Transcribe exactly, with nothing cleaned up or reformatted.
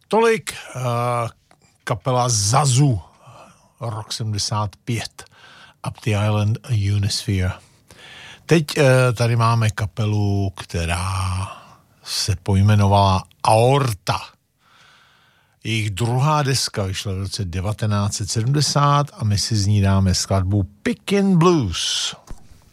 Tolik uh, kapela Zazu, rok sedmdesát pět, Up the Island Unisphere. Teď uh, tady máme kapelu, která se pojmenovala Aorta. Jejich druhá deska vyšla v roce devatenáct set sedmdesát a my si z ní dáme skladbu Pickin' Blues.